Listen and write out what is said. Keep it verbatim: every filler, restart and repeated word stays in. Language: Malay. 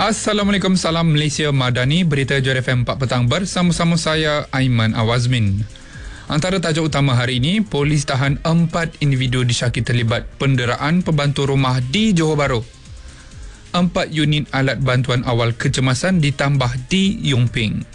Assalamualaikum, salam Malaysia Madani. Berita Johor F M empat petang bersama-sama saya, Aiman Awazmin. Antara tajuk utama hari ini, polis tahan empat individu disyaki terlibat penderaan pembantu rumah di Johor Bahru. Empat unit alat bantuan awal kecemasan ditambah di Yung Ping.